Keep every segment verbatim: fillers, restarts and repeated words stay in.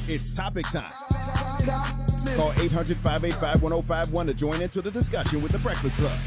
It's topic time. Call eight hundred, five eight five, one oh five one to join into the discussion with The Breakfast Club.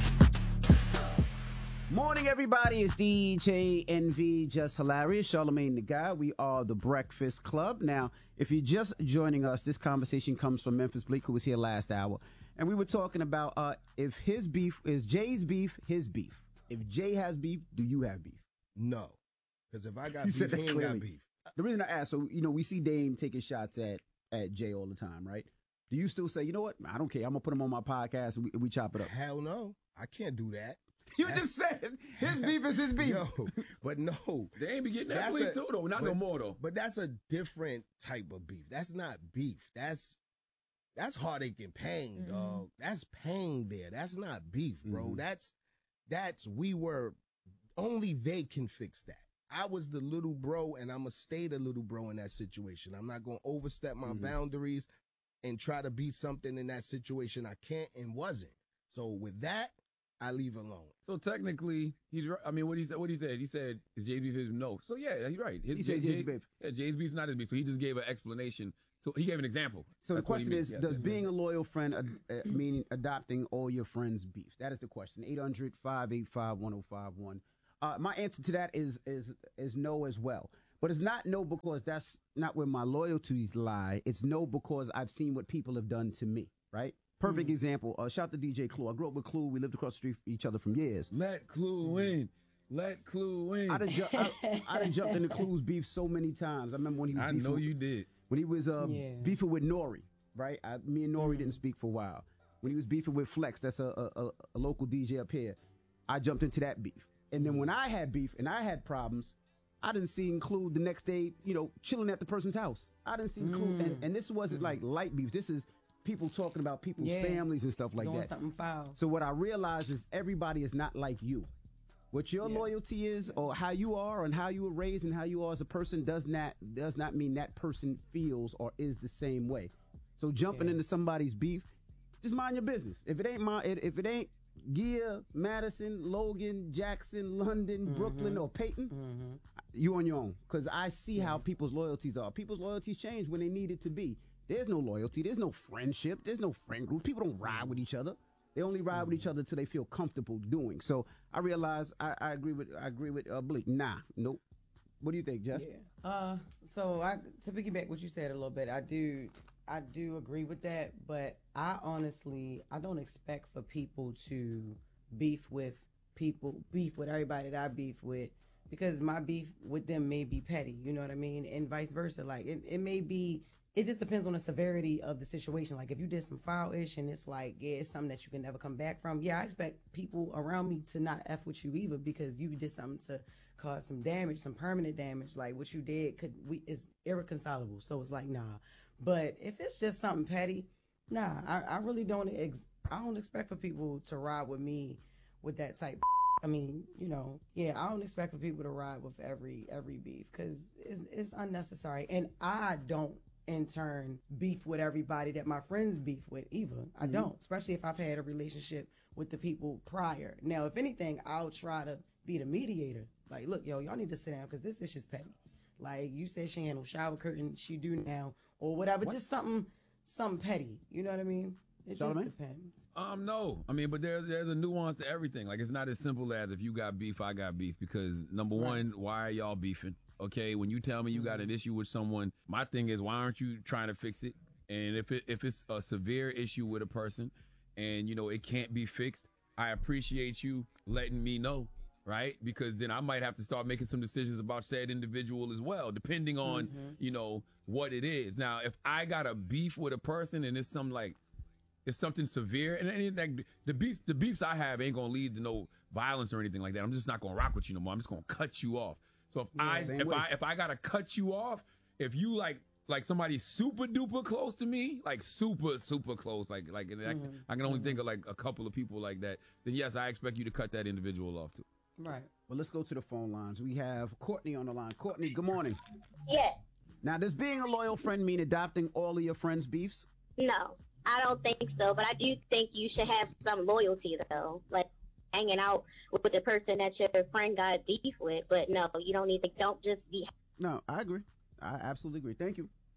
Morning, everybody. It's D J N V, Just Hilarious, Charlamagne the Guy. We are The Breakfast Club. Now, if you're just joining us, this conversation comes from Memphis Bleak, who was here last hour. And we were talking about uh, if his beef is Jay's beef, his beef. If Jay has beef, do you have beef? No. Because if I got You beef, said that he ain't clearly. got beef. The reason I asked, so, you know, we see Dame taking shots at, at Jay all the time, right? Do you still say, you know what? I don't care. I'm going to put him on my podcast and we, we chop it up. Hell no. I can't do that. You That's- just said his beef is his beef. Yo, but no. They ain't be getting that That's bleak a- too, though. Not but- no more, though. But that's a different type of beef. That's not beef. That's that's heartache and pain, Mhm. dog. That's pain there. That's not beef, bro. Mhm. That's that's we were only they can fix that. I was the little bro, and I'm gonna stay the little bro in that situation. I'm not gonna overstep my Mhm. boundaries and try to be something in that situation I can't and wasn't. So with that, I leave alone. So technically, he's. right. I mean, what he said. What he said. He said, "Is Jay's beef his no?" So yeah, he's right. His, He said Jay- Jay's beef. Yeah, Jay's beef's not his beef. So he just gave an explanation. So he gave an example. So the That's what he question means. is, Yeah, does that's being what a loyal friend uh, uh, mean adopting all your friends' beef? That is the question. eight hundred, five eight five, one oh five one. Uh, my answer to that is is is no as well. But it's not no because that's not where my loyalties lie. It's no because I've seen what people have done to me, right? Perfect Mm. example. Uh, shout out to D J Clue. I grew up with Clue. We lived across the street from each other from years. Let Clue win. Let Clue win. I done, ju- I, I done jumped into Clue's beef so many times. I remember when he was I beefing know with- you did. when he was uh, Yeah. beefing with Nori, right? I, me and Nori didn't speak for a while. When he was beefing with Flex, that's a, a, a, a local D J up here, I jumped into that beef. And then when I had beef and I had problems, I didn't see Include the next day, you know, chilling at the person's house. I didn't see Include, and, and this wasn't like light beef. This is people talking about people's Yeah. families and stuff like Doing that. something foul. So what I realized is everybody is not like you. What your Yeah. loyalty is, or how you are, and how you were raised, and how you are as a person, does not does not mean that person feels or is the same way. So jumping Yeah. into somebody's beef, just mind your business. If it ain't my, if it ain't Gia, Madison, Logan, Jackson, London, Brooklyn, or Peyton, Mm-hmm. you on your own. Because I see how people's loyalties are. People's loyalties change when they need it to be. There's no loyalty. There's no friendship. There's no friend group. People don't ride with each other. They only ride with each other until they feel comfortable doing. So I realize I, I agree with I agree with uh, Bleak. Nah, nope. What do you think, Jess? Yeah. Uh, so I to piggyback what you said a little bit, I do I do agree with that, but I honestly I don't expect for people to beef with people, beef with everybody that I beef with, because my beef with them may be petty, you know what I mean? And vice versa. Like it, it may be it just depends on the severity of the situation. Like if you did some foul-ish and it's like, yeah, it's something that you can never come back from. Yeah, I expect people around me to not F with you either because you did something to cause some damage, some permanent damage. Like what you did could we is irreconcilable. So it's like, nah. But if it's just something petty, nah, I, I really don't ex- I don't expect for people to ride with me with that type of I mean, you know, yeah, I don't expect for people to ride with every every beef because it's, it's unnecessary. And I don't in turn beef with everybody that my friends beef with either. I Mhm. don't, especially if I've had a relationship with the people prior. Now, if anything, I'll try to be the mediator. Like, look, yo, y'all need to sit down because this issue's petty. Like you said, she handled shower curtain, she do now, or whatever. What? Just something, something petty. You know what I mean? It just Charlamagne? depends. Um, no. I mean, but there's there's a nuance to everything. Like it's not as simple as if you got beef, I got beef. Because number Right. one, why are y'all beefing? Okay, when you tell me you got an issue with someone, my thing is why aren't you trying to fix it? And if it if it's a severe issue with a person, and you know it can't be fixed, I appreciate you letting me know, right? Because then I might have to start making some decisions about said individual as well, depending on you know what it is. Now, if I got a beef with a person and it's some like it's something severe, and, and like the beefs, the beefs I have ain't gonna lead to no violence or anything like that. I'm just not gonna rock with you no more. I'm just gonna cut you off. So if I same if way. I if I gotta cut you off, if you like like somebody super duper close to me, like super super close, like like and I, I can only think of like a couple of people like that. Then yes, I expect you to cut that individual off too. Right. Well, let's go to the phone lines. We have Courtney on the line. Courtney, good morning. Yeah, Now, does being a loyal friend mean adopting all of your friends' beefs? no, I don't think so. But I do think you should have some loyalty, though, like hanging out with the person that your friend got beef with. But no, you don't need to. Don't just be. No, I agree. I absolutely agree. Thank you.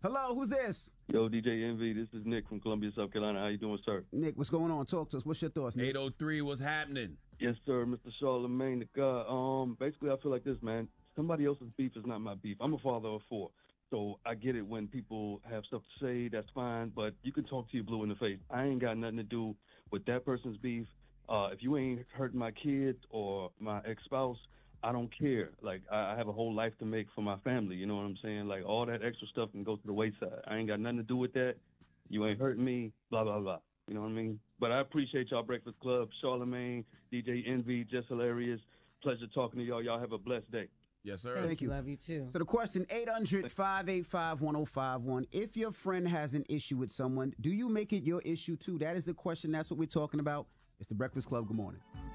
Hello, who's this? Yo, D J Envy, this is Nick from Columbia, South Carolina. How you doing, sir? Nick, what's going on? Talk to us. What's your thoughts, Nick? eight oh three, what's happening? Yes, sir, Mister Charlemagne the God. Um, basically, I feel like this, man. Somebody else's beef is not my beef. I'm a father of four, so I get it when people have stuff to say. That's fine, but you can talk to your blue in the face. I ain't got nothing to do with that person's beef. Uh, if you ain't hurting my kids or my ex-spouse, I don't care. Like, I, I have a whole life to make for my family. You know what I'm saying? Like, all that extra stuff can go to the wayside. I ain't got nothing to do with that. You ain't hurting me, blah, blah, blah. You know what I mean? But I appreciate y'all, Breakfast Club, Charlemagne, D J Envy, Just Hilarious. Pleasure talking to y'all. Y'all have a blessed day. Yes, sir. Thank you. Love you too. So the question, eight hundred, five eight five, one oh five one. If your friend has an issue with someone, do you make it your issue too? That is the question. That's what we're talking about. It's the Breakfast Club. Good morning.